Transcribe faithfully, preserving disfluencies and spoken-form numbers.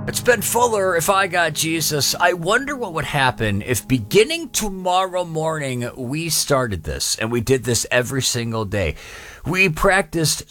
It's Ben Fuller. If I Got Jesus, I wonder what would happen if beginning tomorrow morning we started this and we did this every single day. We practiced